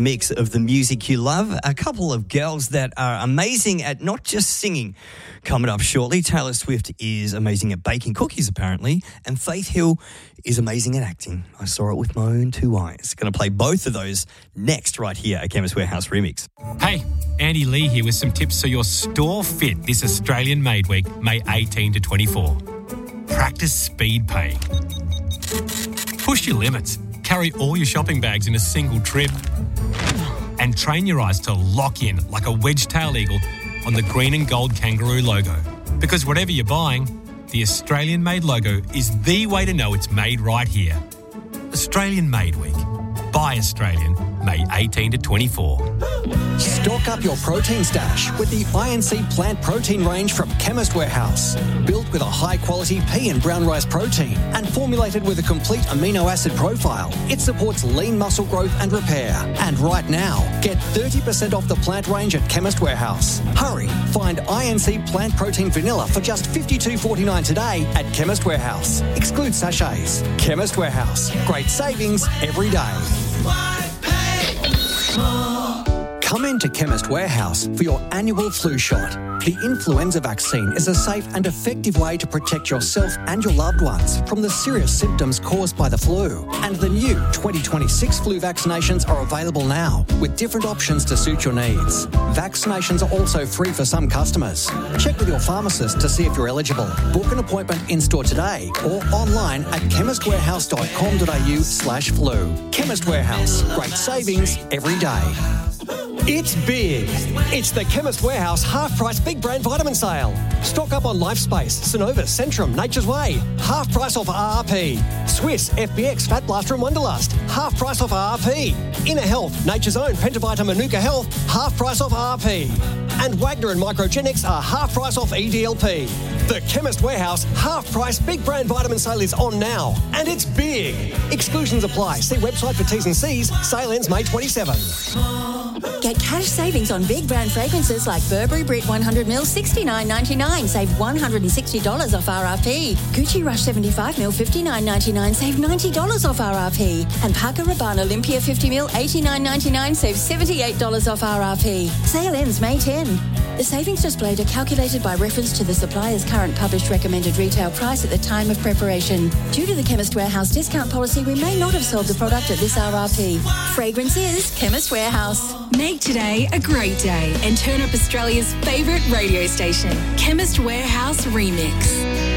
Mix of the music you love. A couple of girls that are amazing at not just singing. Coming up shortly, Taylor Swift is amazing at baking cookies, apparently, and Faith Hill is amazing at acting. I saw it with my own two eyes. Going to play both of those next right here at Chemist Warehouse Remix. Hey, Andy Lee here with some tips so your store fit this Australian Made Week, May 18 to 24. Practice speed pay. Push your limits. Carry all your shopping bags in a single trip. And train your eyes to lock in like a wedge-tailed eagle on the green and gold kangaroo logo. Because whatever you're buying, the Australian-made logo is the way to know it's made right here. Australian Made Week. Buy Australian, May 18 to 24. Stock up your protein stash with the INC plant protein range from Chemist Warehouse. Built with a high-quality pea and brown rice protein and formulated with a complete amino acid profile, it supports lean muscle growth and repair. And right now, get 30% off the plant range at Chemist Warehouse. Hurry, find INC plant protein vanilla for just $52.49 today at Chemist Warehouse. Exclude sachets. Chemist Warehouse. Great savings every day. Come into Chemist Warehouse for your annual flu shot. The influenza vaccine is a safe and effective way to protect yourself and your loved ones from the serious symptoms caused by the flu. And the new 2026 flu vaccinations are available now with different options to suit your needs. Vaccinations are also free for some customers. Check with your pharmacist to see if you're eligible. Book an appointment in-store today or online at chemistwarehouse.com.au/flu. Chemist Warehouse. Great savings every day. It's big. It's the Chemist Warehouse half-price big brand vitamin sale. Stock up on Lifespace, Synovus, Centrum, Nature's Way. Half price off RRP. Swiss, FBX, Fat Blaster and Wonderlust. Half price off RRP. Inner Health, Nature's Own, Pentavita, Manuka Health. Half price off RRP. And Wagner and Microgenics are half price off EDLP. The Chemist Warehouse half-price big brand vitamin sale is on now. And it's big. Exclusions apply. See website for T's and C's. Sale ends May 27. Get cash savings on big brand fragrances like Burberry Brit 100ml $69.99. Save $160 off RRP. Gucci Rush 75ml $59.99. Save $90 off RRP. And Parker Rabanne Olympia 50ml $89.99. Save $78 off RRP. Sale ends May 10. The savings displayed are calculated by reference to the supplier's current published recommended retail price at the time of preparation. Due to the Chemist Warehouse discount policy, we may not have sold the product at this RRP. Fragrance is Chemist Warehouse. Make today a great day and turn up Australia's favourite radio station, Chemist Warehouse Remix.